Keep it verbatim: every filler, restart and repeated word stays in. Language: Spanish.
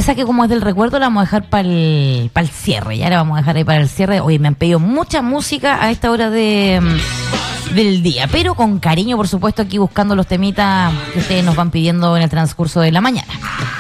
esa que como es del recuerdo la vamos a dejar para el, para el cierre, ya la vamos a dejar ahí para el cierre. Oye, me han pedido mucha música a esta hora de del día, pero con cariño, por supuesto, aquí buscando los temitas que ustedes nos van pidiendo en el transcurso de la mañana.